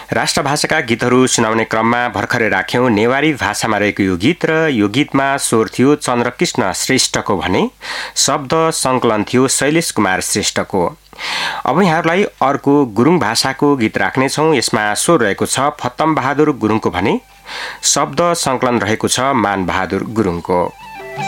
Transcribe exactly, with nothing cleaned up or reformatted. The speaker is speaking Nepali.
राष्ट्रभाषाका गीतहरू सुनाउने क्रममा भर्खरै राख्यौं नेवारी भाषामा रहेको यो गीत र यो गीतमा स्वर थियो चन्द्रकृष्ण श्रेष्ठको भने शब्द सङ्कलन थियो शैलेश कुमार श्रेष्ठको। अब यहाँहरूलाई अर्को गुरुङ भाषाको गीत राख्नेछौँ। यसमा स्वर रहेको छ फत्तम बहादुर गुरुङको भने शब्द सङ्कलन रहेको छ मान बहादुर गुरुङको।